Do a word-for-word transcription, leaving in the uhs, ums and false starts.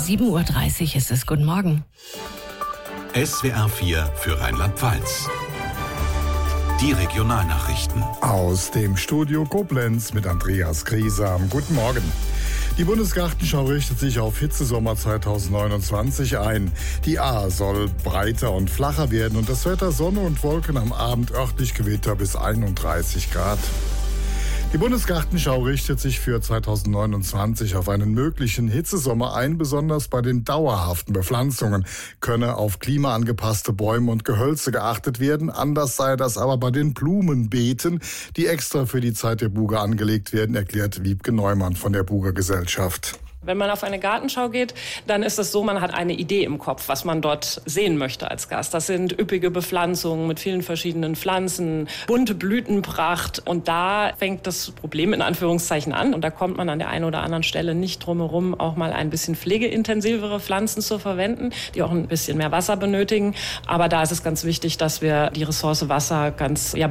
sieben Uhr dreißig ist es. Guten Morgen. S W R vier für Rheinland-Pfalz. Die Regionalnachrichten. Aus dem Studio Koblenz mit Andreas Grieser. Guten Morgen. Die Bundesgartenschau richtet sich auf Hitzesommer zweitausendneunundzwanzig ein. Die Ahr soll breiter und flacher werden und das Wetter Sonne und Wolken, am Abend örtlich Gewitter bis einunddreißig Grad. Die Bundesgartenschau richtet sich für zweitausendneunundzwanzig auf einen möglichen Hitzesommer ein. Besonders bei den dauerhaften Bepflanzungen könne auf klimaangepasste Bäume und Gehölze geachtet werden. Anders sei das aber bei den Blumenbeeten, die extra für die Zeit der Buga angelegt werden, erklärt Wiebke Neumann von der Buga Gesellschaft. Wenn man auf eine Gartenschau geht, dann ist es so, man hat eine Idee im Kopf, was man dort sehen möchte als Gast. Das sind üppige Bepflanzungen mit vielen verschiedenen Pflanzen, bunte Blütenpracht. Und da fängt das Problem in Anführungszeichen an. Und da kommt man an der einen oder anderen Stelle nicht drum herum, auch mal ein bisschen pflegeintensivere Pflanzen zu verwenden, die auch ein bisschen mehr Wasser benötigen. Aber da ist es ganz wichtig, dass wir die Ressource Wasser ganz ja,